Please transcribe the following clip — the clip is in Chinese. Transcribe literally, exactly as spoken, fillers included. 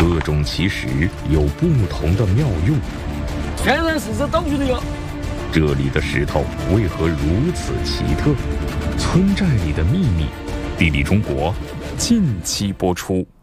各种奇石有不同的妙用。 天然石这道具的哟。 这里的石头为何如此奇特？村寨里的秘密，地理中国近期播出。